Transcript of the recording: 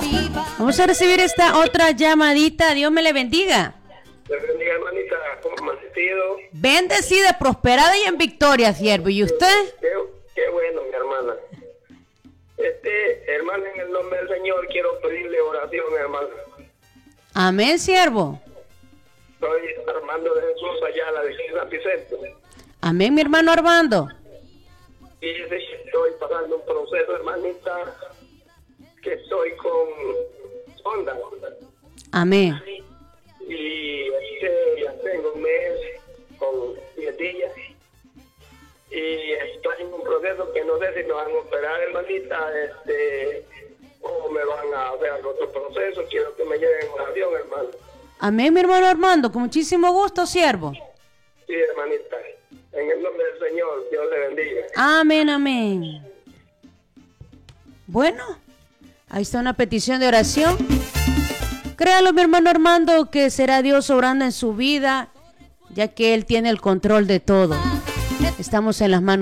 Vamos a recibir esta otra llamadita. Dios me le bendiga. Dios bendiga, hermanita. ¿Cómo ha amanecido? Bendecida, prosperada y en victoria, siervo. ¿Y usted? Qué bueno, mi hermana. Hermana, en el nombre del Señor quiero pedirle oración, hermana. Amén, siervo. Soy Armando de Jesús Ayala, de San Vicente. Amén, mi hermano Armando. Y estoy pasando un proceso, hermanita, que estoy con sonda. Amén. Y ya tengo un mes con 10 días. Y estoy en un proceso que no sé si me van a operar, hermanita, o me van a hacer otro proceso. Quiero que me lleven en oración, hermano. Amén, mi hermano Armando. Con muchísimo gusto, siervo. Sí, hermanita. En el nombre del Señor, Dios le bendiga. Amén, amén. Bueno, ahí está una petición de oración. Créalo, mi hermano Armando, que será Dios obrando en su vida, ya que Él tiene el control de todo. Estamos en las manos